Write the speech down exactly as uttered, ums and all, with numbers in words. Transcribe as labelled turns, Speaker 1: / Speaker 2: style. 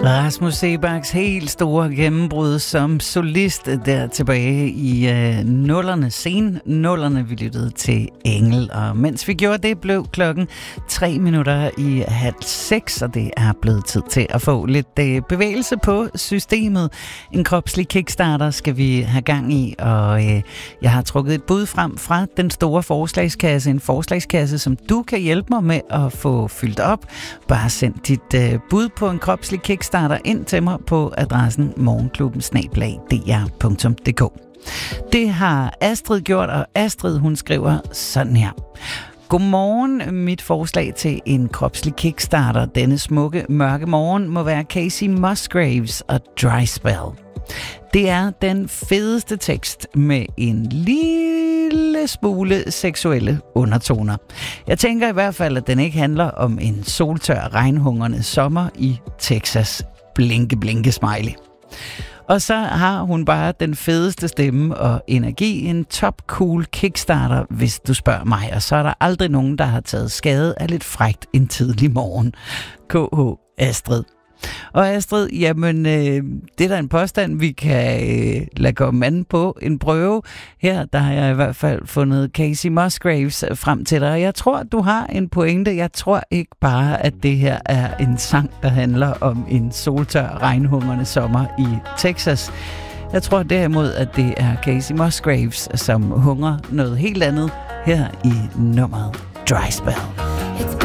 Speaker 1: Rasmus Seebachs helt store gennembrud som solist der tilbage i øh, nullerne, sen nullerne, vi lyttede til Engel. Og mens vi gjorde det, blev klokken tre minutter i halv seks, og det er blevet tid til at få lidt øh, bevægelse på systemet. En kropslig kickstarter skal vi have gang i, og øh, jeg har trukket et bud frem fra den store forslagskasse. En forslagskasse, som du kan hjælpe mig med at få fyldt op. Bare send dit øh, bud på en kropslig kickstarter starter ind til mig på adressen morgenklubben snabel-a d r punktum d k. Det har Astrid gjort, og Astrid, hun skriver sådan her. Godmorgen, mit forslag til en kropslig kickstarter denne smukke mørke morgen må være Kacey Musgraves og Dry Spell. Det er den fedeste tekst med en lille smule seksuelle undertoner. Jeg tænker i hvert fald, at den ikke handler om en soltør, regnhungrende sommer i Texas. Blinke, blinke, smiley. Og så har hun bare den fedeste stemme og energi. En top cool kickstarter, hvis du spørger mig. Og så er der aldrig nogen, der har taget skade af lidt frækt en tidlig morgen. K H Astrid. Og Astrid, jamen, øh, det er da en påstand, vi kan øh, lade komme an på en prøve. Her, der har jeg i hvert fald fundet Kacey Musgraves frem til dig. Jeg tror, du har en pointe. Jeg tror ikke bare, at det her er en sang, der handler om en soltør, regnhungrende sommer i Texas. Jeg tror derimod, at det er Kacey Musgraves, som hungrer noget helt andet her i nummeret Dry Spell.